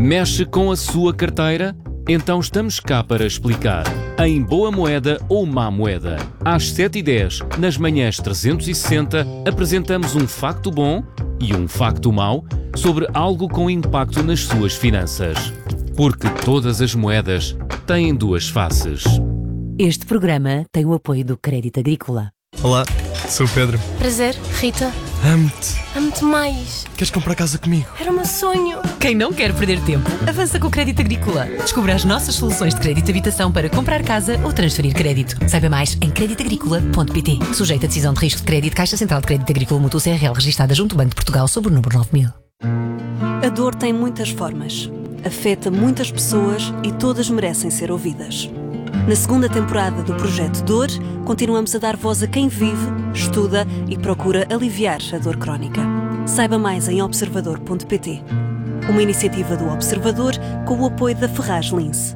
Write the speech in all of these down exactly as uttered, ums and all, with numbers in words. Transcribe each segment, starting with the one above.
Mexe com a sua carteira? Então estamos cá para explicar. Em Boa Moeda ou Má Moeda. Às sete e dez, nas manhãs trezentos e sessenta, apresentamos um facto bom e um facto mau sobre algo com impacto nas suas finanças. Porque todas as moedas têm duas faces. Este programa tem o apoio do Crédito Agrícola. Olá, sou o Pedro. Prazer, Rita. Amo-te. Amo-te mais. Queres comprar casa comigo? Era o meu sonho. Quem não quer perder tempo, avança com o Crédito Agrícola. Descubra as nossas soluções de crédito de habitação para comprar casa ou transferir crédito. Saiba mais em crédito agrícola ponto pt. Sujeito a decisão de risco de crédito, Caixa Central de Crédito Agrícola Mútuo C R L, registada junto ao Banco de Portugal sob o número nove mil. A dor tem muitas formas. Afeta muitas pessoas e todas merecem ser ouvidas. Na segunda temporada do Projeto Dor, continuamos a dar voz a quem vive, estuda e procura aliviar a dor crónica. Saiba mais em observador ponto pt. Uma iniciativa do Observador com o apoio da Ferraz Lince.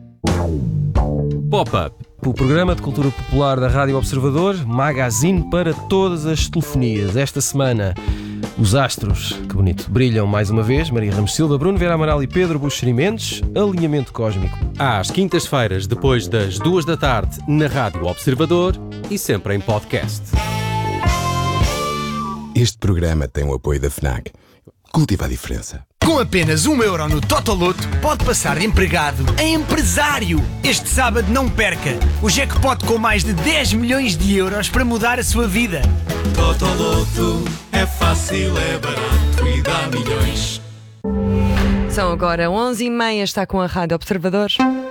Pop-up, o programa de cultura popular da Rádio Observador, magazine para todas as telefonias. Esta semana, os astros, que bonito, brilham mais uma vez. Maria Ramos Silva, Bruno Vera Amaral e Pedro Buxeri Mendes. Alinhamento cósmico. Às quintas-feiras, depois das duas da tarde, na Rádio Observador e sempre em podcast. Este programa tem o apoio da FNAC. Cultiva a diferença. Com apenas um euro no Totoloto, pode passar de empregado a empresário. Este sábado não perca o jackpot com mais de dez milhões de euros para mudar a sua vida. Totoloto, é fácil, é barato e dá milhões. São agora onze e meia, está com a Rádio Observador.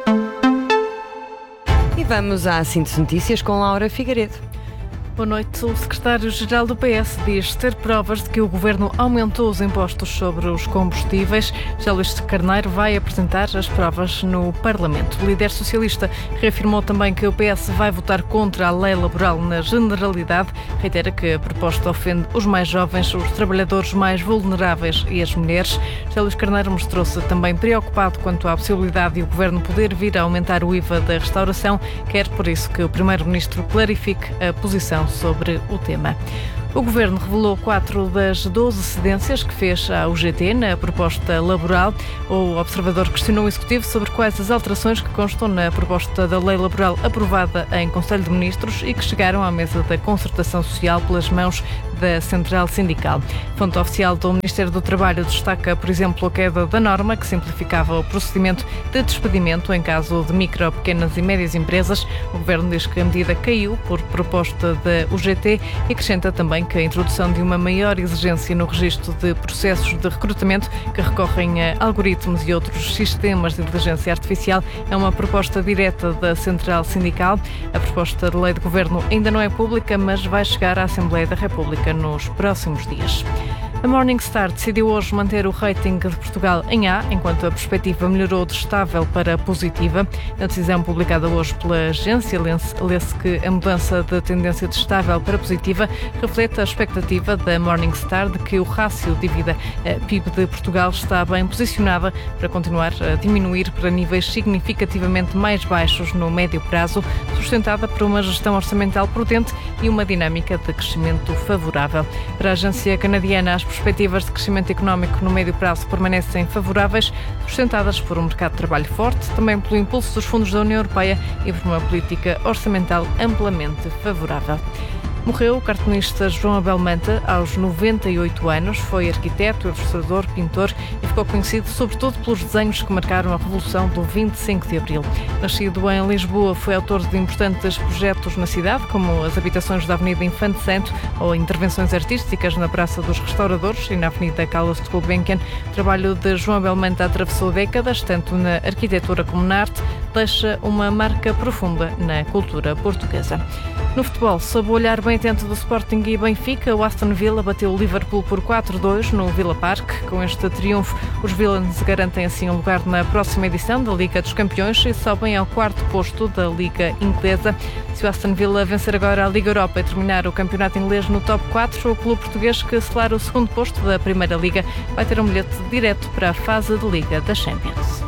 E vamos à síntese de notícias com Laura Figueiredo. Boa noite. O secretário-geral do P S diz ter provas de que o governo aumentou os impostos sobre os combustíveis. José Luís Carneiro vai apresentar as provas no Parlamento. O líder socialista reafirmou também que o P S vai votar contra a lei laboral na generalidade. Reitera que a proposta ofende os mais jovens, os trabalhadores mais vulneráveis e as mulheres. José Luís Carneiro mostrou-se também preocupado quanto à possibilidade de o governo poder vir a aumentar o I V A da restauração. Quer por isso que o primeiro-ministro clarifique a posição sobre o tema. O Governo revelou quatro das doze cedências que fez à U G T na proposta laboral. O Observador questionou o Executivo sobre quais as alterações que constam na proposta da lei laboral aprovada em Conselho de Ministros e que chegaram à mesa da concertação social pelas mãos da Central Sindical. Fonte oficial do Ministério do Trabalho destaca, por exemplo, a queda da norma que simplificava o procedimento de despedimento em caso de micro, pequenas e médias empresas. O Governo diz que a medida caiu por proposta da U G T e acrescenta também que a introdução de uma maior exigência no registro de processos de recrutamento que recorrem a algoritmos e outros sistemas de inteligência artificial é uma proposta direta da Central Sindical. A proposta de lei de governo ainda não é pública, mas vai chegar à Assembleia da República nos próximos dias. A Morningstar decidiu hoje manter o rating de Portugal em A, enquanto a perspectiva melhorou de estável para positiva. Na decisão publicada hoje pela agência, lê-se que a mudança de tendência de estável para positiva reflete a expectativa da Morningstar de que o rácio dívida P I B de Portugal está bem posicionada para continuar a diminuir para níveis significativamente mais baixos no médio prazo, sustentada por uma gestão orçamental prudente e uma dinâmica de crescimento favorável. Para a agência canadiana, as perspectivas de crescimento económico no médio prazo permanecem favoráveis, sustentadas por um mercado de trabalho forte, também pelo impulso dos fundos da União Europeia e por uma política orçamental amplamente favorável. Morreu o cartunista João Abel Manta aos noventa e oito anos. Foi arquiteto, ilustrador, pintor e ficou conhecido sobretudo pelos desenhos que marcaram a Revolução do vinte e cinco de Abril. Nascido em Lisboa, foi autor de importantes projetos na cidade, como as habitações da Avenida Infante Santo ou intervenções artísticas na Praça dos Restauradores e na Avenida Carlos de Gulbenkian. O trabalho de João Abel Manta atravessou décadas, tanto na arquitetura como na arte, deixa uma marca profunda na cultura portuguesa. No futebol, sob o olhar bem atento do Sporting e Benfica, o Aston Villa bateu o Liverpool por quatro a dois no Villa Park. Com este triunfo, os Villains garantem assim um lugar na próxima edição da Liga dos Campeões e sobem ao quarto posto da Liga Inglesa. Se o Aston Villa vencer agora a Liga Europa e terminar o campeonato inglês no top quatro, o clube português que selar o segundo posto da Primeira Liga vai ter um bilhete direto para a fase de Liga da Champions.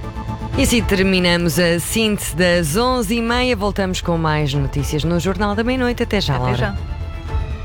E assim terminamos a síntese das onze e meia. Voltamos com mais notícias no Jornal da Meia-Noite. Até já, Laura. Até já.